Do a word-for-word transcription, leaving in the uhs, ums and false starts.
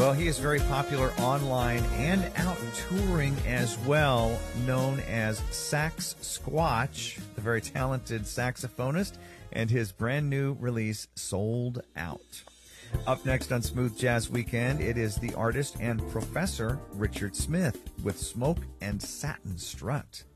Well, he is very popular online and out touring as well, known as Sax Squatch, the very talented saxophonist, and his brand new release, Sold Out. Up next on Smooth Jazz Weekend, it is the artist and professor Richard Smith with Smoke and Satin Strut.